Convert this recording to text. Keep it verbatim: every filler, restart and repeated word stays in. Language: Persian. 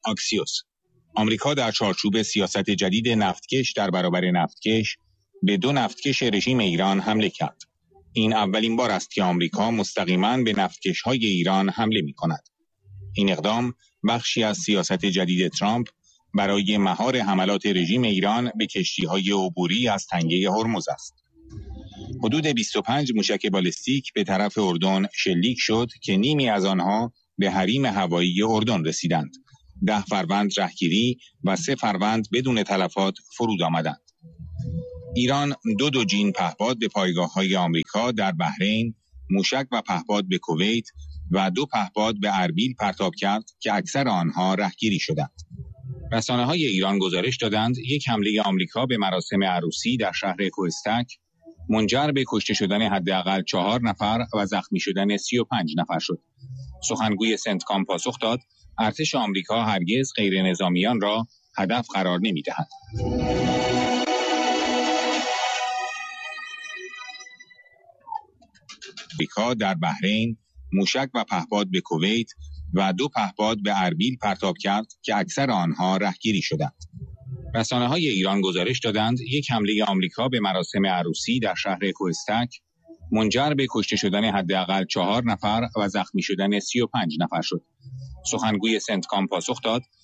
آکسیوس: آمریکا در چارچوب سیاست جدید نفتکش در برابر نفتکش به دو نفتکش رژیم ایران حمله کرد. این اولین بار است که آمریکا مستقیما به نفتکش‌های ایران حمله می‌کند. این اقدام بخشی از سیاست جدید ترامپ برای مهار حملات رژیم ایران به کشتی‌های عبوری از تنگه هرمز است. حدود بیست و پنج موشک بالستیک به طرف اردن شلیک شد که نیمی از آنها به حریم هوایی اردن رسیدند. ده فروند رهگیری و سه فروند بدون تلفات فرود آمدند. ایران دو دوجین پهپاد به پایگاه‌های آمریکا در بحرین، موشک و پهپاد به کویت و دو پهپاد به اربیل پرتاب کرد که اکثر آنها رهگیری شدند. رسانه‌های ایران گزارش دادند یک حمله آمریکا به مراسم عروسی در شهر کوهستک منجر به کشته شدن حداقل چهار نفر و زخمی شدن سی و پنج نفر شد. سخنگوی سنتکام پاسخ داد ارتش آمریکا هرگز غیر نظامیان را هدف قرار نمی‌دهد. آمریکا در بحرین موشک و پهپاد به کویت و دو پهپاد به اربیل پرتاب کرد که اکثر آنها رهگیری شدند. رسانه‌های ایران گزارش دادند یک حمله آمریکا به مراسم عروسی در شهر کوهستک منجر به کشته شدن حداقل چهار نفر و زخمی شدن سی و پنج نفر شد. سخنگوی سنتکام پاسخ داد